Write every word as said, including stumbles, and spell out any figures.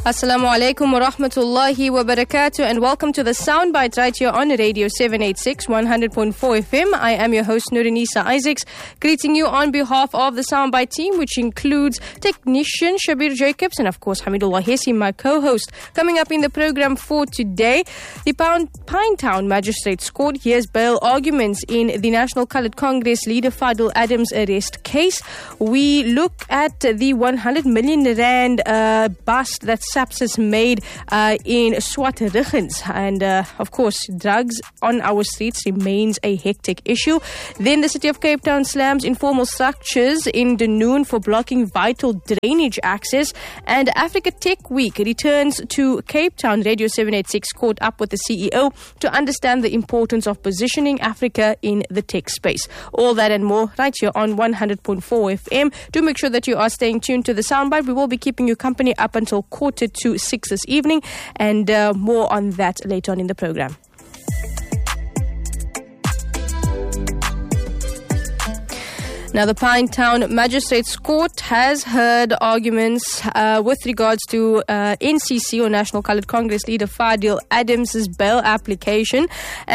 Assalamu alaikum wa rahmatullahi wa barakatuh, and welcome to the Soundbite right here on Radio seven eighty-six, one hundred point four F M. I am your host Nurinisa Isaacs, greeting you on behalf of the Soundbite team, which includes technician Shabir Jacobs and of course Hamidullah Hesi, my co-host. Coming up in the program for today, the Pinetown Magistrates Court hears bail arguments in the National Coloured Congress leader Fadil Adams arrest case. We look at the one hundred million rand uh, bust that SAPS has made uh, in Swart-Riggens, and uh, of course drugs on our streets remains a hectic issue. Then the City of Cape Town slams informal structures in Dunoon for blocking vital drainage access, and Africa Tech Week returns to Cape Town. Radio seven eighty-six caught up with the C E O to understand the importance of positioning Africa in the tech space. All that and more right here on one hundred point four F M. Do make sure that you are staying tuned to the Soundbite. We will be keeping you company up until quarter to six this evening, and uh, more on that later on in the program. Now, the Pinetown Magistrates Court has heard arguments uh, with regards to uh, N C C, or National Coloured Congress leader Fadil Adams' bail application.